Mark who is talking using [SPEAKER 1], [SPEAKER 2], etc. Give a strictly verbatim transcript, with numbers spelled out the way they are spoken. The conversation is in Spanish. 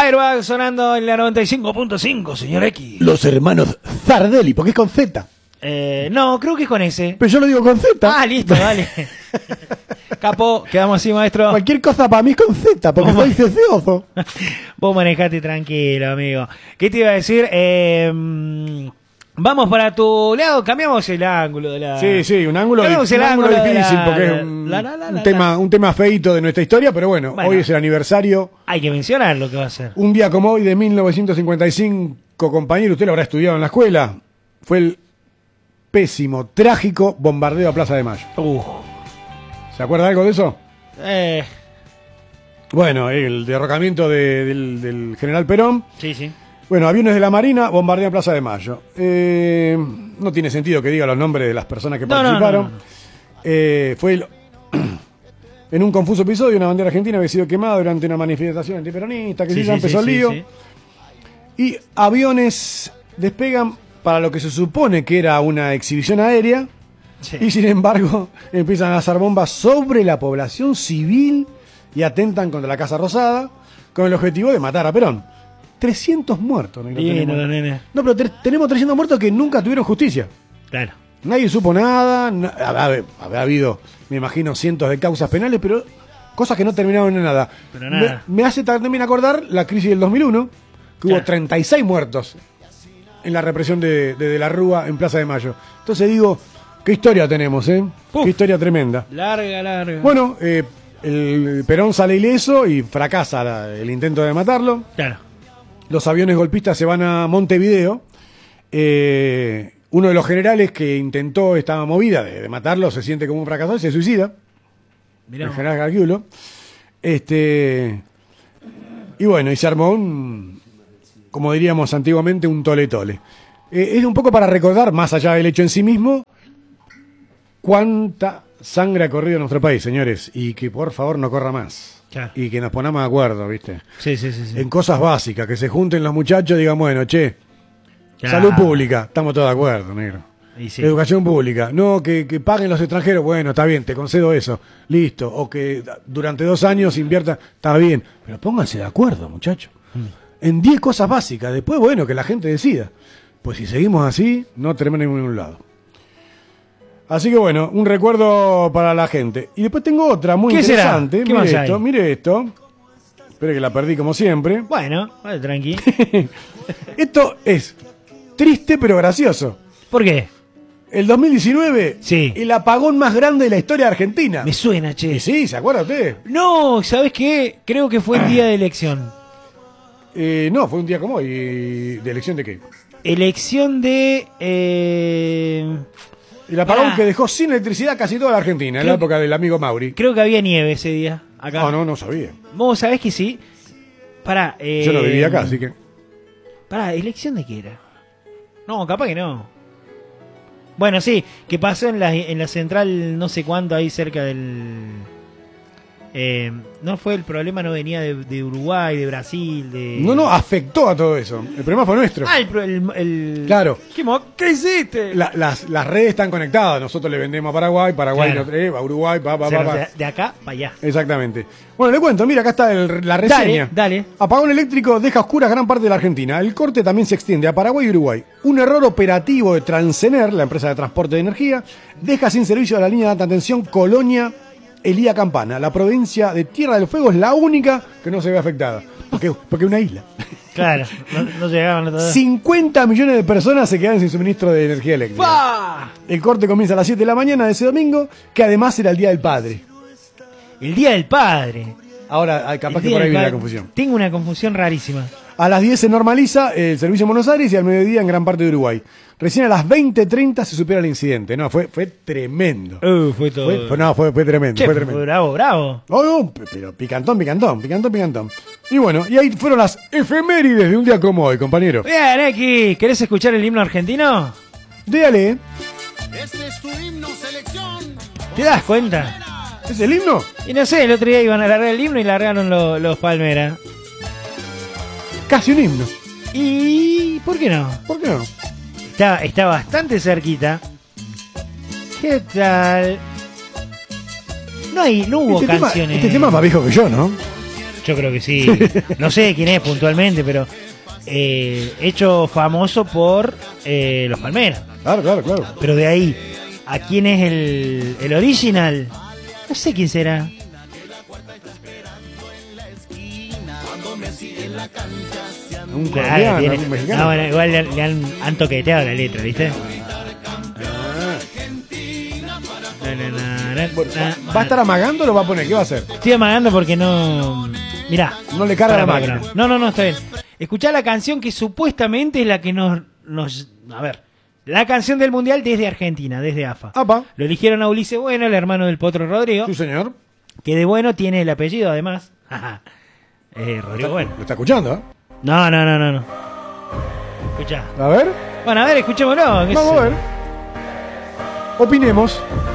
[SPEAKER 1] Airbag sonando en la noventa y cinco punto cinco, señor X.
[SPEAKER 2] Los hermanos Zardelli, porque es con Z.
[SPEAKER 1] Eh, no, creo que es con ese.
[SPEAKER 2] Pero yo lo digo con Z.
[SPEAKER 1] Ah, listo, dale. Capo, quedamos así, maestro.
[SPEAKER 2] Cualquier cosa para mí es con Z, porque soy cecioso.
[SPEAKER 1] Vos manejate tranquilo, amigo. ¿Qué te iba a decir? Eh, vamos para tu lado, cambiamos el ángulo de la...
[SPEAKER 2] Sí, sí, un ángulo,
[SPEAKER 1] cambiamos
[SPEAKER 2] un
[SPEAKER 1] el
[SPEAKER 2] ángulo
[SPEAKER 1] ángulo de
[SPEAKER 2] difícil,
[SPEAKER 1] la-
[SPEAKER 2] porque
[SPEAKER 1] la-
[SPEAKER 2] es un,
[SPEAKER 1] la- la- la-
[SPEAKER 2] un
[SPEAKER 1] la-
[SPEAKER 2] tema, un tema feíto de nuestra historia, pero bueno,
[SPEAKER 1] Bueno.
[SPEAKER 2] hoy es el aniversario.
[SPEAKER 1] Hay que mencionar lo que va a ser.
[SPEAKER 2] Un día como hoy de mil novecientos cincuenta y cinco, compañero, usted lo habrá estudiado en la escuela, fue el pésimo, trágico bombardeo a Plaza de Mayo.
[SPEAKER 1] Uh,
[SPEAKER 2] ¿Se acuerda algo de eso?
[SPEAKER 1] eh,
[SPEAKER 2] Bueno, el derrocamiento de- del, del general Perón.
[SPEAKER 1] sí, sí.
[SPEAKER 2] Bueno, aviones de la Marina bombardean Plaza de Mayo. Eh, no tiene sentido que diga los nombres de las personas que
[SPEAKER 1] No, no,
[SPEAKER 2] participaron.
[SPEAKER 1] no, no.
[SPEAKER 2] Eh, fue el- en un confuso episodio, una bandera argentina había sido quemada durante una manifestación antiperonista, que
[SPEAKER 1] Sí,
[SPEAKER 2] sí, ya
[SPEAKER 1] sí,
[SPEAKER 2] empezó
[SPEAKER 1] sí,
[SPEAKER 2] el lío.
[SPEAKER 1] sí,
[SPEAKER 2] Y aviones despegan para lo que se supone que era una exhibición aérea.
[SPEAKER 1] sí.
[SPEAKER 2] Y sin embargo, empiezan a lanzar bombas sobre la población civil y atentan contra la Casa Rosada con el objetivo de matar a Perón. trescientos muertos. negro,
[SPEAKER 1] Bien,
[SPEAKER 2] tenemos.
[SPEAKER 1] no, nene.
[SPEAKER 2] No, pero tre- tenemos trescientos muertos que nunca tuvieron justicia.
[SPEAKER 1] Claro.
[SPEAKER 2] Nadie supo nada. na- habrá, habrá habido, me imagino, cientos de causas penales, pero cosas que no terminaron en nada.
[SPEAKER 1] Pero nada.
[SPEAKER 2] Me, me hace también acordar la crisis del dos mil uno, que hubo
[SPEAKER 1] Claro.
[SPEAKER 2] treinta y seis muertos en la represión de, de, de la Rúa en Plaza de Mayo. Entonces digo, qué historia tenemos, ¿eh?
[SPEAKER 1] Uf.
[SPEAKER 2] Qué historia tremenda.
[SPEAKER 1] Larga, larga.
[SPEAKER 2] Bueno, eh, el Perón sale ileso y fracasa la- el intento de matarlo.
[SPEAKER 1] Claro.
[SPEAKER 2] Los aviones golpistas se van a Montevideo. Eh, uno de los generales que intentó esta movida de, de matarlo se siente como un fracaso y se suicida.
[SPEAKER 1] Mirá.
[SPEAKER 2] El general Gargiulo. Este, y bueno, y se armó un, como diríamos antiguamente, un tole-tole. Eh, es un poco para recordar, más allá del hecho en sí mismo, cuánta sangre ha corrido en nuestro país, señores, y que por favor no corra más.
[SPEAKER 1] Claro.
[SPEAKER 2] Y que nos ponamos de acuerdo, ¿viste?
[SPEAKER 1] Sí, sí, sí. sí.
[SPEAKER 2] En cosas básicas, que se junten los muchachos y digan, bueno, che,
[SPEAKER 1] Claro.
[SPEAKER 2] salud pública, estamos todos de acuerdo, negro.
[SPEAKER 1] Y sí.
[SPEAKER 2] Educación pública, no, que, que paguen los extranjeros, bueno, está bien, te concedo eso, listo. O que durante dos años inviertan, está bien, pero pónganse de acuerdo, muchachos. En diez cosas básicas, después, bueno, que la gente decida. Pues si seguimos así, no terminamos en ningún lado. Así que bueno, un recuerdo para la gente. Y después tengo otra muy
[SPEAKER 1] ¿Qué será?
[SPEAKER 2] interesante.
[SPEAKER 1] ¿Qué
[SPEAKER 2] Mire
[SPEAKER 1] más hay?
[SPEAKER 2] esto, mire esto. Espere que la perdí como siempre.
[SPEAKER 1] Bueno, vale, tranqui.
[SPEAKER 2] Esto es triste pero gracioso.
[SPEAKER 1] ¿Por qué?
[SPEAKER 2] El dos mil diecinueve,
[SPEAKER 1] Sí.
[SPEAKER 2] el apagón más grande de la historia de Argentina.
[SPEAKER 1] Me suena, che.
[SPEAKER 2] Y sí, ¿se acuerda usted?
[SPEAKER 1] No, ¿sabes qué? Creo que fue el día de elección.
[SPEAKER 2] Eh, no, fue un día como hoy. ¿De elección de qué?
[SPEAKER 1] Elección de... Eh...
[SPEAKER 2] El apagón
[SPEAKER 1] Ah.
[SPEAKER 2] que dejó sin electricidad casi toda la Argentina, en
[SPEAKER 1] Creo-
[SPEAKER 2] la época del amigo Mauri.
[SPEAKER 1] Creo que había nieve ese día. Acá.
[SPEAKER 2] No, no, no sabía.
[SPEAKER 1] Vos sabés que sí. Pará. Eh...
[SPEAKER 2] Yo no vivía acá, así que...
[SPEAKER 1] Pará, ¿elección de qué era? No, capaz que no. Bueno, sí, que pasó en la, en la central no sé cuánto ahí cerca del... Eh, no fue el problema, no venía de, de Uruguay, de Brasil, de...
[SPEAKER 2] No, no, afectó a todo eso. El problema fue nuestro.
[SPEAKER 1] Ah, el... pro- el, el-
[SPEAKER 2] Claro.
[SPEAKER 1] ¿Qué, mo- ¿Qué hiciste?
[SPEAKER 2] La- las, las redes están conectadas. Nosotros le vendemos a Paraguay, Paraguay
[SPEAKER 1] Claro.
[SPEAKER 2] no- eh, a Uruguay, pa, pa,
[SPEAKER 1] O sea,
[SPEAKER 2] pa, pa.
[SPEAKER 1] de, de acá para allá.
[SPEAKER 2] Exactamente. Bueno, le cuento, mira, acá está el- la reseña.
[SPEAKER 1] Dale, dale.
[SPEAKER 2] Apagón eléctrico deja oscuras gran parte de la Argentina. El corte también se extiende a Paraguay y Uruguay. Un error operativo de Transener, la empresa de transporte de energía, deja sin servicio la línea de alta tensión Colonia Elía Campana. La provincia de Tierra del Fuego es la única que no se ve afectada. Porque porque es una isla.
[SPEAKER 1] Claro, no, no llegaban a todo.
[SPEAKER 2] cincuenta millones de personas se quedan sin suministro de energía eléctrica.
[SPEAKER 1] ¡Fua!
[SPEAKER 2] El corte comienza a las siete de la mañana de ese domingo, que además era el Día del Padre.
[SPEAKER 1] El Día del Padre.
[SPEAKER 2] Ahora, ay, capaz
[SPEAKER 1] El
[SPEAKER 2] que
[SPEAKER 1] Día
[SPEAKER 2] por ahí
[SPEAKER 1] del
[SPEAKER 2] viene la
[SPEAKER 1] Padre.
[SPEAKER 2] confusión.
[SPEAKER 1] Tengo una confusión rarísima.
[SPEAKER 2] A las diez se normaliza el servicio en Buenos Aires y al mediodía en gran parte de Uruguay. Recién a las veinte treinta se supera el incidente. No, fue, fue tremendo.
[SPEAKER 1] Uh, fue todo.
[SPEAKER 2] Fue, fue- no, fue, fue tremendo.
[SPEAKER 1] Che,
[SPEAKER 2] fue
[SPEAKER 1] fue
[SPEAKER 2] tremendo.
[SPEAKER 1] bravo, bravo.
[SPEAKER 2] Oh, no, pero picantón, picantón, picantón, picantón. Y bueno, y ahí fueron las efemérides de un día como hoy, compañero.
[SPEAKER 1] Bien, X, ¿querés escuchar el himno argentino?
[SPEAKER 2] Dígale, ¿eh?
[SPEAKER 3] Este es tu himno, selección.
[SPEAKER 1] ¿Te das cuenta?
[SPEAKER 2] ¿Es el himno?
[SPEAKER 1] Y no sé, el otro día iban a largar el himno y largaron lo- los Palmeras.
[SPEAKER 2] Casi un himno.
[SPEAKER 1] ¿Y por qué no?
[SPEAKER 2] ¿Por qué no?
[SPEAKER 1] Está, está bastante cerquita. ¿Qué tal? No hay, no hubo
[SPEAKER 2] Este tema,
[SPEAKER 1] canciones.
[SPEAKER 2] este tema es más viejo que yo, ¿no?
[SPEAKER 1] Yo creo que sí. No sé quién es puntualmente, pero eh, hecho famoso por eh, los Palmeras.
[SPEAKER 2] Claro, claro, claro.
[SPEAKER 1] Pero de ahí a quién es el, el original, no sé quién será.
[SPEAKER 2] Un
[SPEAKER 1] Claro,
[SPEAKER 2] colombiano,
[SPEAKER 1] tiene-
[SPEAKER 2] un mexicano.
[SPEAKER 1] no, bueno, igual le, le han, han toqueteado la letra, ¿viste? Na, na, na, na,
[SPEAKER 2] Bueno,
[SPEAKER 1] na,
[SPEAKER 2] ¿va- ¿Va a estar amagando o lo va a poner? ¿Qué va a hacer?
[SPEAKER 1] Estoy amagando porque no. Mirá.
[SPEAKER 2] No le carga
[SPEAKER 1] Pará,
[SPEAKER 2] la
[SPEAKER 1] pará,
[SPEAKER 2] máquina.
[SPEAKER 1] pará. No, no, no, está bien. Escuchá la canción que supuestamente es la que nos, nos. A ver. La canción del mundial desde Argentina, desde A F A.
[SPEAKER 2] Apa,
[SPEAKER 1] Lo eligieron a Ulises Bueno, el hermano del Potro Rodrigo.
[SPEAKER 2] sí señor.
[SPEAKER 1] Que de bueno tiene el apellido, además. eh, Rodrigo Bueno.
[SPEAKER 2] Lo está escuchando, ¿eh?
[SPEAKER 1] No, no, no, no, no. Escuchá.
[SPEAKER 2] A ver,
[SPEAKER 1] Bueno, a ver, escuchémoslo. ¿qué
[SPEAKER 2] vamos
[SPEAKER 1] sé?
[SPEAKER 2] a ver. Opinemos.